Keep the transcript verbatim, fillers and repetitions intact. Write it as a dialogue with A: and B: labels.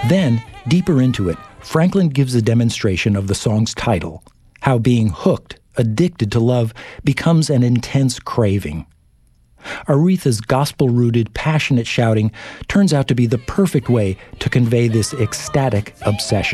A: Then, deeper into it, Franklin gives a demonstration of the song's title, how being hooked, addicted to love, becomes an intense craving. Aretha's gospel-rooted, passionate shouting turns out to be the perfect way to convey this ecstatic obsession.